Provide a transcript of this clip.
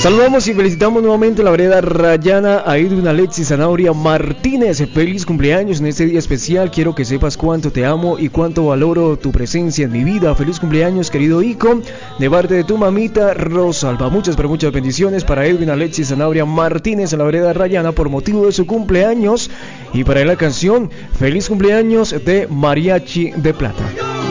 Saludamos y felicitamos nuevamente a la vereda Rayana a Edwin Alexis Zanabria Martínez. Feliz cumpleaños en este día especial. Quiero que sepas cuánto te amo y cuánto valoro tu presencia en mi vida. Feliz cumpleaños, querido Ico, de parte de tu mamita Rosalba. Muchas pero muchas bendiciones para Edwin Alexis Zanabria Martínez en la vereda Rayana por motivo de su cumpleaños. Y para la canción Feliz cumpleaños de Mariachi de Plata.